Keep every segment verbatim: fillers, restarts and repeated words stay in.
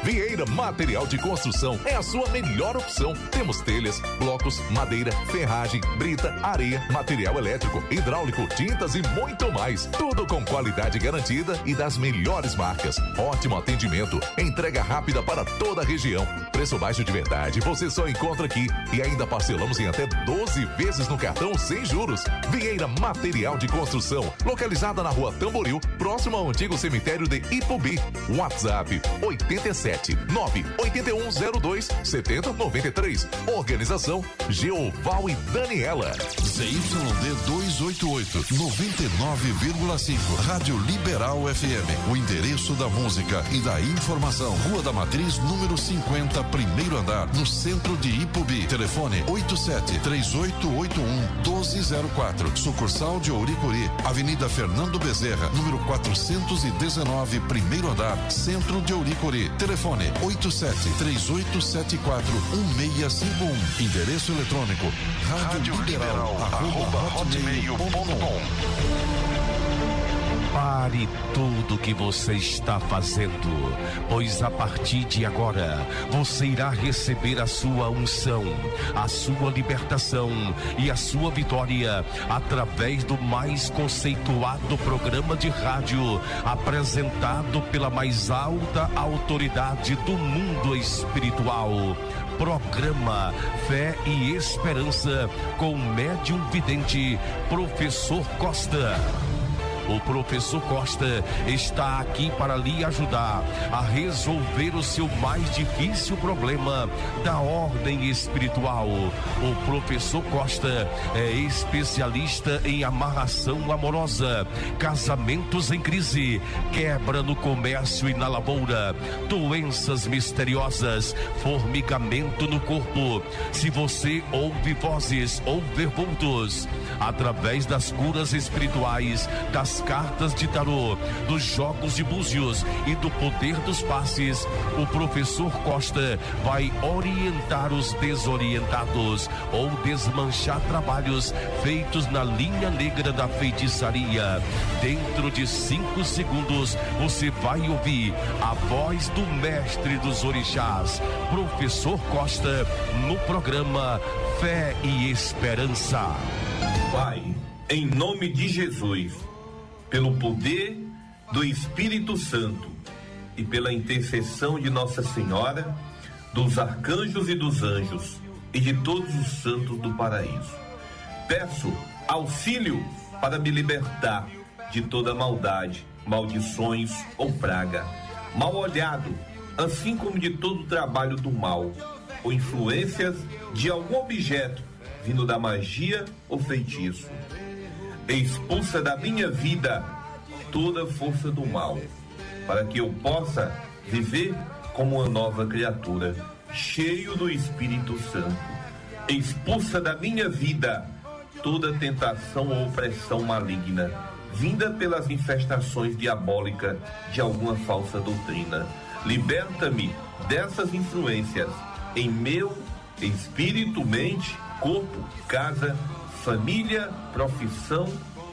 Vieira Material de Construção é a sua melhor opção. Temos telhas, blocos, madeira, ferragem, brita, areia, material elétrico, hidráulico, tintas e muito mais. Tudo com qualidade garantida e das melhores marcas. Ótimo atendimento, entrega rápida para toda a região. Preço baixo de verdade, você só encontra aqui. E ainda parcelamos em até doze vezes no cartão sem juros. Vieira Material de Construção, localizada na rua Tamboril, próximo ao antigo cemitério de Ipubi. WhatsApp oito sete nove oito um zero dois sete zero nove três. Organização Geoval e Daniela. Z Y D duzentos e oitenta e oito, noventa e nove vírgula cinco, Rádio Liberal F M. O endereço da música e da informação. Rua da Matriz, número cinquenta, primeiro andar, no centro de Ipubi. Telefone oito sete três oito oito um um dois zero quatro. Sucursal de Ouricuri, Avenida Fernando Bezerra, número quatrocentos e dezenove, primeiro andar, centro de Ouricuri. Telefone oito sete três oito sete quatro um seis cinco um. Endereço eletrônico rádio liberal arroba hotmail ponto com. Pare tudo que você está fazendo, pois a partir de agora você irá receber a sua unção, a sua libertação e a sua vitória através do mais conceituado programa de rádio apresentado pela mais alta autoridade do mundo espiritual. Programa Fé e Esperança com o médium vidente Professor Costa. O professor Costa está aqui para lhe ajudar a resolver o seu mais difícil problema da ordem espiritual. O professor Costa é especialista em amarração amorosa, casamentos em crise, quebra no comércio e na lavoura, doenças misteriosas, formigamento no corpo. Se você ouve vozes ou ver vultos, através das curas espirituais, das cartas de tarô, dos jogos de búzios e do poder dos passes, o professor Costa vai orientar os desorientados ou desmanchar trabalhos feitos na linha negra da feitiçaria. Dentro de cinco segundos você vai ouvir a voz do mestre dos orixás, professor Costa, no programa Fé e Esperança. Pai, em nome de Jesus, pelo poder do Espírito Santo e pela intercessão de Nossa Senhora, dos arcanjos e dos anjos e de todos os santos do paraíso, peço auxílio para me libertar de toda maldade, maldições ou praga, mal olhado, assim como de todo trabalho do mal ou influências de algum objeto vindo da magia ou feitiço. Expulsa da minha vida toda força do mal, para que eu possa viver como uma nova criatura, cheio do Espírito Santo. Expulsa da minha vida toda tentação ou opressão maligna, vinda pelas infestações diabólicas de alguma falsa doutrina. Liberta-me dessas influências em meu espírito, mente, corpo, casa, família, profissão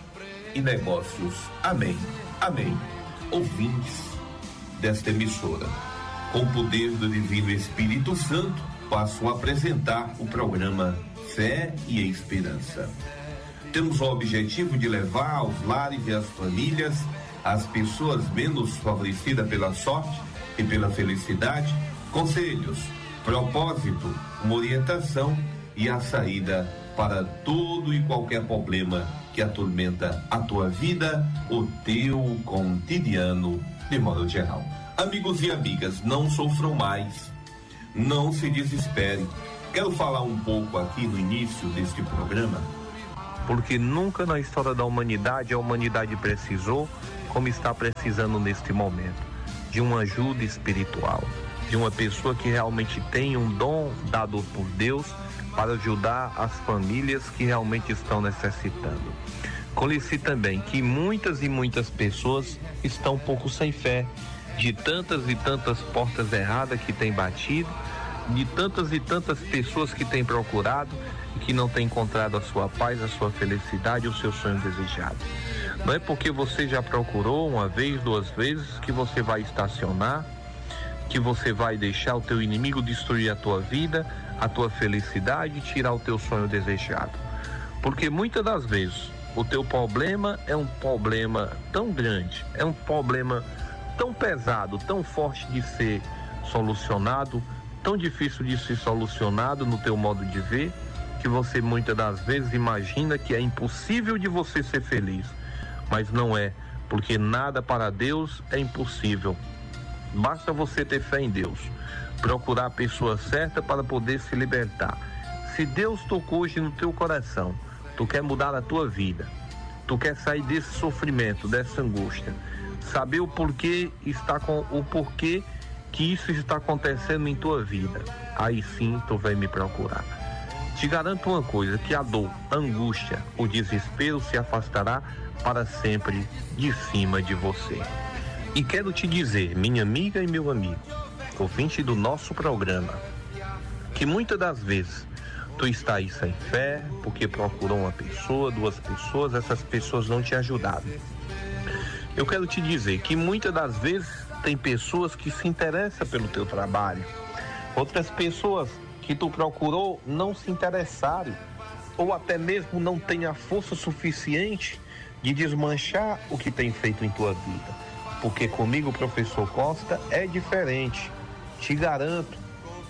e negócios. Amém. Amém. Ouvintes desta emissora, com o poder do Divino Espírito Santo, passo a apresentar o programa Fé e Esperança. Temos o objetivo de levar aos lares e às famílias, às pessoas menos favorecidas pela sorte e pela felicidade, conselhos, propósito, uma orientação e a saída para todo e qualquer problema que atormenta a tua vida, o teu cotidiano, de modo geral. Amigos e amigas, não sofram mais, não se desesperem. Quero falar um pouco aqui no início deste programa, porque nunca na história da humanidade a humanidade precisou, como está precisando neste momento, de uma ajuda espiritual, de uma pessoa que realmente tem um dom dado por Deus para ajudar as famílias que realmente estão necessitando. Conheci também que muitas e muitas pessoas estão um pouco sem fé, de tantas e tantas portas erradas que têm batido, de tantas e tantas pessoas que têm procurado e que não têm encontrado a sua paz, a sua felicidade, o seu sonho desejado. Não é porque você já procurou uma vez, duas vezes, que você vai estacionar, que você vai deixar o teu inimigo destruir a tua vida, a tua felicidade e tirar o teu sonho desejado. Porque muitas das vezes o teu problema é um problema tão grande, é um problema tão pesado, tão forte de ser solucionado, tão difícil de ser solucionado no teu modo de ver, que você muitas das vezes imagina que é impossível de você ser feliz. Mas não é, porque nada para Deus é impossível. Basta você ter fé em Deus, procurar a pessoa certa para poder se libertar. Se Deus tocou hoje no teu coração, tu quer mudar a tua vida, tu quer sair desse sofrimento, dessa angústia, saber o porquê está com o porquê que isso está acontecendo em tua vida, aí sim tu vai me procurar. Te garanto uma coisa, que a dor, a angústia, o desespero se afastará para sempre de cima de você. E quero te dizer, minha amiga e meu amigo, ouvinte do nosso programa, que muitas das vezes tu está aí sem fé, porque procurou uma pessoa, duas pessoas, essas pessoas não te ajudaram. Eu quero te dizer que muitas das vezes tem pessoas que se interessam pelo teu trabalho, outras pessoas que tu procurou não se interessaram, ou até mesmo não tem a força suficiente de desmanchar o que tem feito em tua vida. Porque comigo, professor Costa, é diferente. Te garanto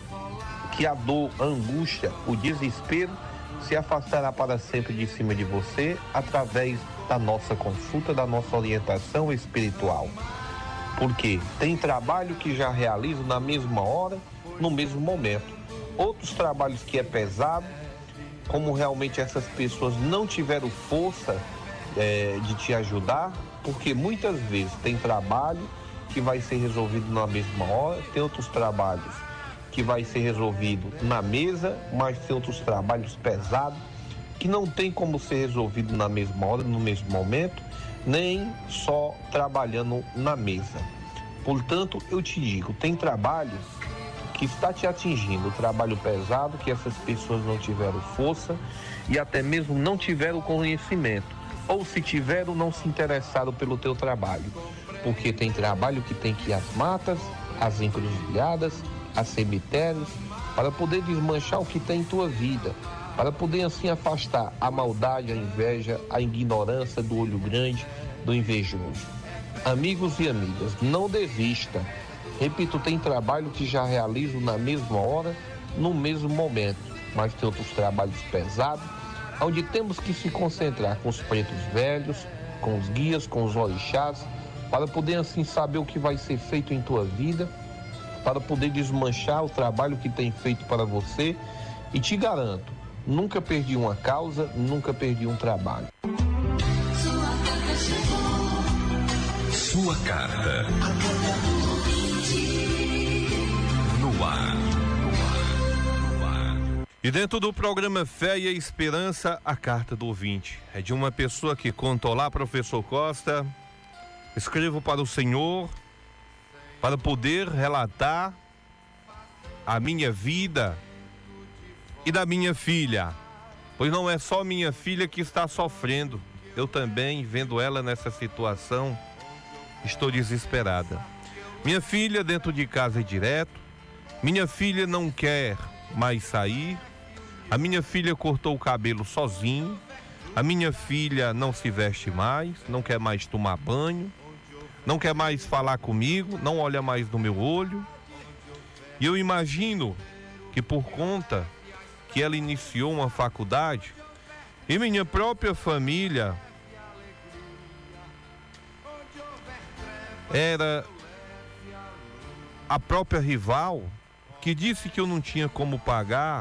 que a dor, a angústia, o desespero se afastará para sempre de cima de você através da nossa consulta, da nossa orientação espiritual. Porque tem trabalho que já realizo na mesma hora, no mesmo momento. Outros trabalhos que é pesado, como realmente essas pessoas não tiveram força é, de te ajudar, porque muitas vezes tem trabalho que vai ser resolvido na mesma hora, tem outros trabalhos que vai ser resolvido na mesa, mas tem outros trabalhos pesados que não tem como ser resolvido na mesma hora, no mesmo momento, nem só trabalhando na mesa. Portanto, eu te digo, tem trabalhos que está te atingindo, trabalho pesado, que essas pessoas não tiveram força e até mesmo não tiveram conhecimento, ou se tiveram, não se interessaram pelo teu trabalho, porque tem trabalho que tem que ir às matas, às encruzilhadas, a cemitérios, para poder desmanchar o que tem em tua vida, para poder assim afastar a maldade, a inveja, a ignorância do olho grande, do invejoso. Amigos e amigas, não desista. Repito, tem trabalho que já realizo na mesma hora, no mesmo momento, mas tem outros trabalhos pesados, onde temos que se concentrar com os pretos velhos, com os guias, com os orixás, para poder assim saber o que vai ser feito em tua vida, para poder desmanchar o trabalho que tem feito para você. E te garanto, nunca perdi uma causa, nunca perdi um trabalho. Sua carta chegou. Sua carta. No ar. No ar. E dentro do programa Fé e a Esperança, a carta do ouvinte. É de uma pessoa que conta: olá, professor Costa, escrevo para o Senhor para poder relatar a minha vida e da minha filha, pois não é só minha filha que está sofrendo, eu também, vendo ela nessa situação, estou desesperada. Minha filha dentro de casa é direto, minha filha não quer mais sair, a minha filha cortou o cabelo sozinho, a minha filha não se veste mais, não quer mais tomar banho, não quer mais falar comigo, não olha mais no meu olho. E eu imagino que por conta que ela iniciou uma faculdade, e minha própria família era a própria rival, que disse que eu não tinha como pagar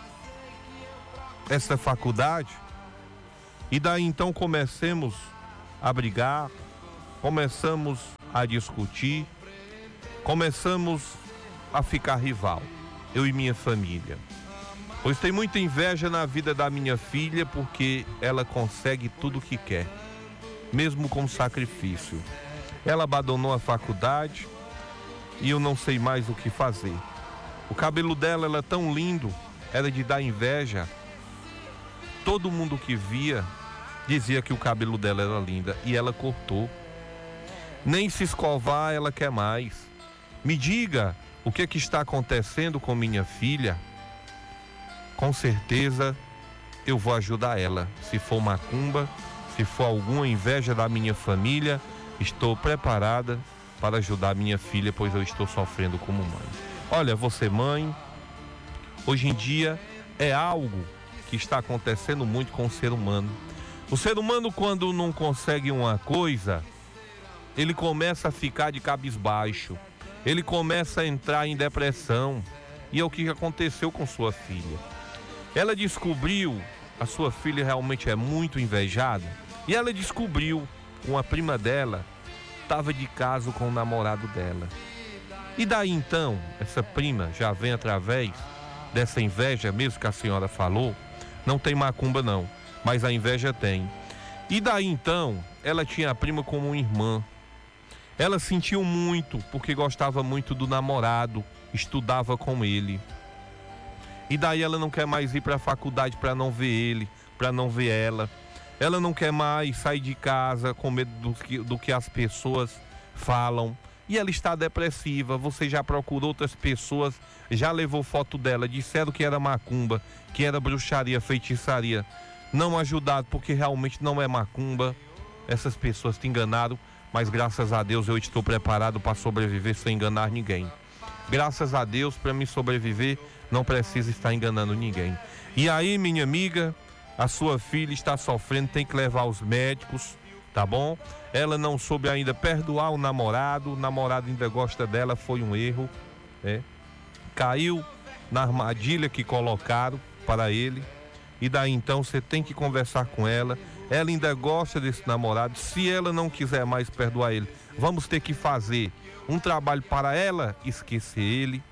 essa faculdade. E daí então comecemos a brigar, começamos a discutir, começamos a ficar rival, eu e minha família. Pois tem muita inveja na vida da minha filha, porque ela consegue tudo o que quer, mesmo com sacrifício. Ela abandonou a faculdade e eu não sei mais o que fazer. O cabelo dela era tão lindo, era de dar inveja. Todo mundo que via dizia que o cabelo dela era lindo e ela cortou. Nem se escovar ela quer mais. Me diga o que é que está acontecendo com minha filha. Com certeza eu vou ajudar ela. Se for macumba, se for alguma inveja da minha família, estou preparada para ajudar minha filha, pois eu estou sofrendo como mãe. Olha, você mãe, hoje em dia é algo que está acontecendo muito com o ser humano. O ser humano, quando não consegue uma coisa, ele começa a ficar de cabisbaixo, ele começa a entrar em depressão. E é o que aconteceu com sua filha. Ela descobriu, a sua filha realmente é muito invejada, e ela descobriu, uma prima dela estava de caso com o namorado dela. E daí então, essa prima já vem através dessa inveja mesmo que a senhora falou. Não tem macumba não, mas a inveja tem. E daí então, ela tinha a prima como uma irmã. Ela sentiu muito, porque gostava muito do namorado, estudava com ele. E daí ela não quer mais ir para a faculdade para não ver ele, para não ver ela. Ela não quer mais sair de casa com medo do que, do que as pessoas falam. E ela está depressiva. Você já procurou outras pessoas, já levou foto dela, disseram que era macumba, que era bruxaria, feitiçaria. Não ajudaram, porque realmente não é macumba. Essas pessoas te enganaram, mas graças a Deus eu estou preparado para sobreviver sem enganar ninguém. Graças a Deus, para me sobreviver, não precisa estar enganando ninguém. E aí, minha amiga, a sua filha está sofrendo, tem que levar aos médicos, tá bom? Ela não soube ainda perdoar o namorado, o namorado ainda gosta dela, foi um erro, né? Caiu na armadilha que colocaram para ele, e daí então você tem que conversar com ela. Ela ainda gosta desse namorado. Se ela não quiser mais perdoar ele, vamos ter que fazer um trabalho para ela esquecer ele,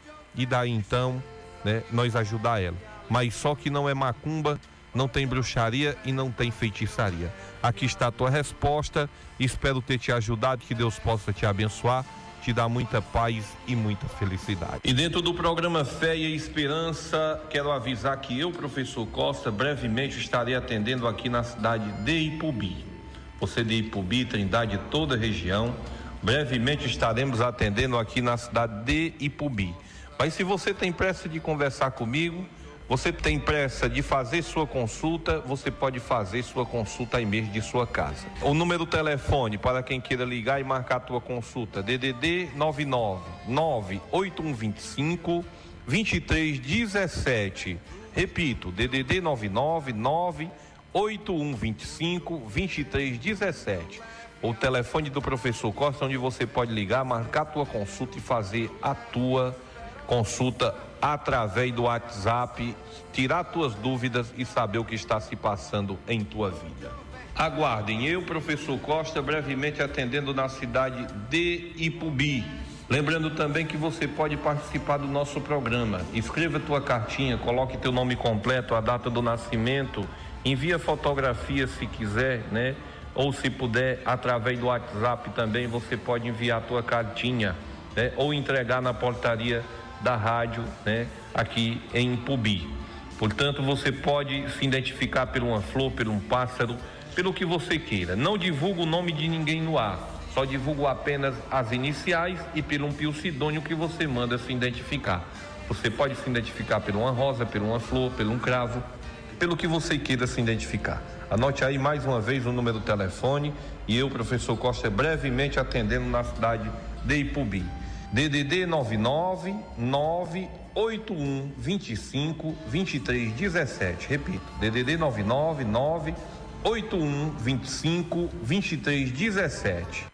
e daí então, né, nós ajudar ela. Mas só que não é macumba, não tem bruxaria e não tem feitiçaria. Aqui está a tua resposta. Espero ter te ajudado, que Deus possa te abençoar, te dar muita paz e muita felicidade. E dentro do programa Fé e Esperança, quero avisar que eu, professor Costa, brevemente estarei atendendo aqui na cidade de Ipubi. Você de Ipubi, Trindade, toda a região, brevemente estaremos atendendo aqui na cidade de Ipubi. Mas se você tem pressa de conversar comigo, você tem pressa de fazer sua consulta, você pode fazer sua consulta aí mesmo de sua casa. O número do telefone para quem queira ligar e marcar a tua consulta, D D D nove nove nove oito um dois cinco dois três um sete. Repito, D D D nove nove nove oito um dois cinco dois três um sete. O telefone do professor Costa, onde você pode ligar, marcar a tua consulta e fazer a tua consulta através do WhatsApp, tirar tuas dúvidas e saber o que está se passando em tua vida. Aguardem, eu, professor Costa, brevemente atendendo na cidade de Ipubi. Lembrando também que você pode participar do nosso programa. Escreva tua cartinha, coloque teu nome completo, a data do nascimento, envia fotografia se quiser, né? Ou se puder, através do WhatsApp também você pode enviar a tua cartinha, né? Ou entregar na portaria da rádio, né? Aqui em Ipubi. Portanto, você pode se identificar por uma flor, por um pássaro, pelo que você queira. Não divulga o nome de ninguém no ar, só divulga apenas as iniciais e por um pseudônimo que você manda se identificar. Você pode se identificar por uma rosa, por uma flor, por um cravo, pelo que você queira se identificar. Anote aí mais uma vez o número do telefone e eu, professor Costa, brevemente atendendo na cidade de Ipubi. D D D nove nove nove oito um dois cinco dois três um sete. Repito, D D D nove nove nove oito um dois cinco dois três um sete.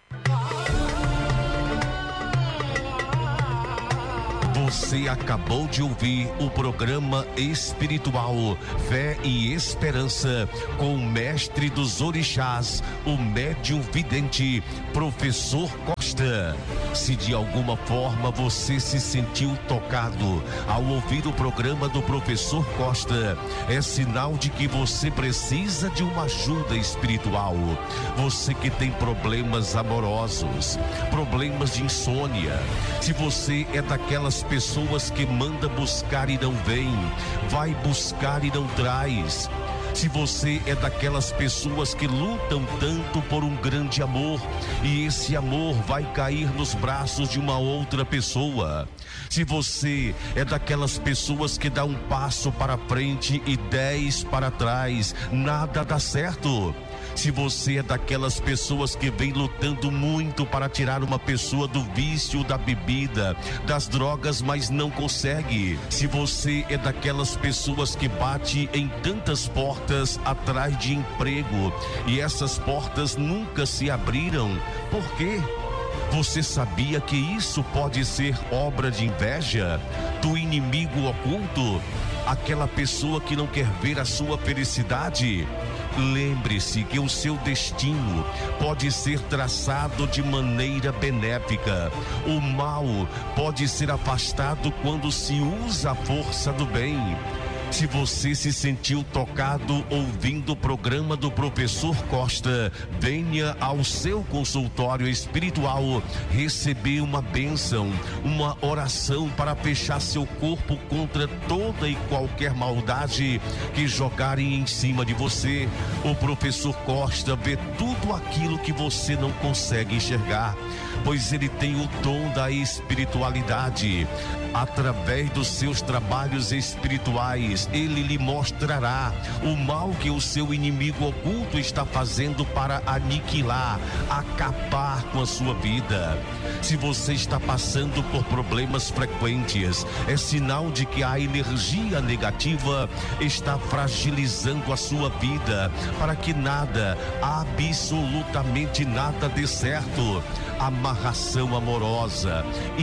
Você acabou de ouvir o programa espiritual Fé e Esperança com o mestre dos orixás, o médium vidente, professor Costa. Se de alguma forma você se sentiu tocado ao ouvir o programa do professor Costa, é sinal de que você precisa de uma ajuda espiritual. Você que tem problemas amorosos, problemas de insônia, se você é daquelas pessoas que manda buscar e não vem, vai buscar e não traz. Se você é daquelas pessoas que lutam tanto por um grande amor e esse amor vai cair nos braços de uma outra pessoa. Se você é daquelas pessoas que dá um passo para frente e dez para trás, nada dá certo. Se você é daquelas pessoas que vem lutando muito para tirar uma pessoa do vício da bebida, das drogas, mas não consegue. Se você é daquelas pessoas que bate em tantas portas atrás de emprego e essas portas nunca se abriram, por quê? Você sabia que isso pode ser obra de inveja, do inimigo oculto, aquela pessoa que não quer ver a sua felicidade? Lembre-se que o seu destino pode ser traçado de maneira benéfica. O mal pode ser afastado quando se usa a força do bem. Se você se sentiu tocado ouvindo o programa do professor Costa, venha ao seu consultório espiritual receber uma bênção, uma oração para fechar seu corpo contra toda e qualquer maldade que jogarem em cima de você. O professor Costa vê tudo aquilo que você não consegue enxergar, pois ele tem o dom da espiritualidade. Através dos seus trabalhos espirituais, ele lhe mostrará o mal que o seu inimigo oculto está fazendo para aniquilar, acabar com a sua vida. Se você está passando por problemas frequentes, é sinal de que a energia negativa está fragilizando a sua vida, para que nada, absolutamente nada dê certo. Amarração amorosa,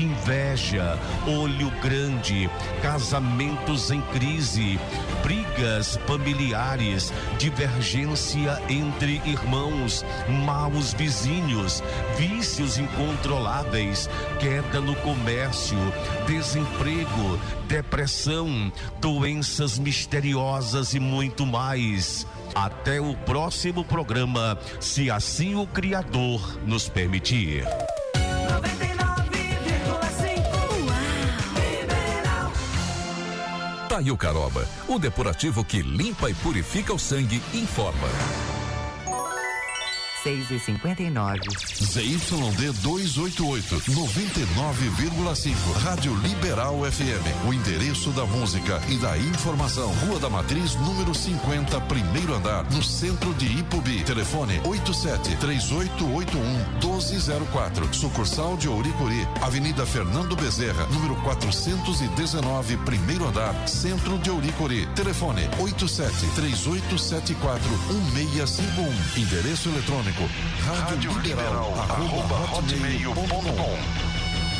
inveja, olho grande, casamentos em crise, brigas familiares, divergência entre irmãos, maus vizinhos, vícios incontroláveis, queda no comércio, desemprego, depressão, doenças misteriosas e muito mais. Até o próximo programa, se assim o Criador nos permitir. noventa e nove vírgula cinco Liberal. Tá aí o Caroba, o depurativo que limpa e purifica o sangue, informa. seis e cinquenta e nove. Z Y D duzentos e oitenta e oito, noventa e nove vírgula cinco. Rádio Liberal F M. O endereço da música e da informação. Rua da Matriz, número cinquenta, primeiro andar, no centro de Ipubi. Telefone oito sete três oito oito um um dois zero quatro. Sucursal de Ouricuri. Avenida Fernando Bezerra, número quatrocentos e dezenove, primeiro andar, centro de Ouricuri. Telefone oito sete três oito sete quatro um seis cinco um. Endereço eletrônico rádio liberal arroba hotmail ponto com.